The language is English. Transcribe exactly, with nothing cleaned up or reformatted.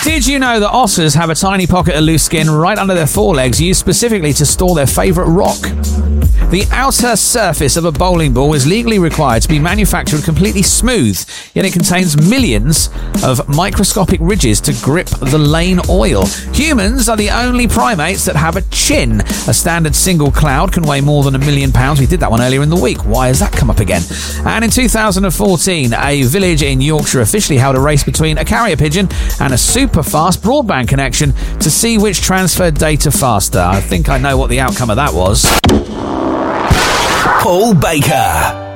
Did you know that otters have a tiny pocket of loose skin right under their forelegs used specifically to store their favourite rock? The outer surface of a bowling ball is legally required to be manufactured completely smooth, yet it contains millions of microscopic ridges to grip the lane oil. Humans are the only primates that have a chin. A standard single cloud can weigh more than a million pounds. We did that one earlier in the week. Why has that come up again? And in two thousand fourteen, a village in Yorkshire officially held a race between a carrier pigeon and a super fast broadband connection to see which transferred data faster. I think I know what the outcome of that was. Paul Baker.